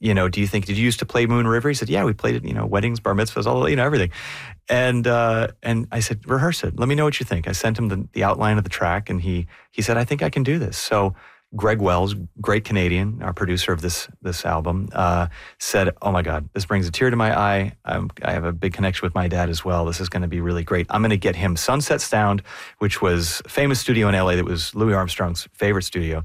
do you think, did you used to play Moon River? He said, yeah, we played it, weddings, bar mitzvahs, all, everything. And I said, rehearse it. Let me know what you think. I sent him the outline of the track, and he said, I think I can do this. So Greg Wells, great Canadian, our producer of this album, said, oh my God, this brings a tear to my eye. I have a big connection with my dad as well. This is going to be really great. I'm going to get him Sunset Sound, which was a famous studio in LA that was Louis Armstrong's favorite studio.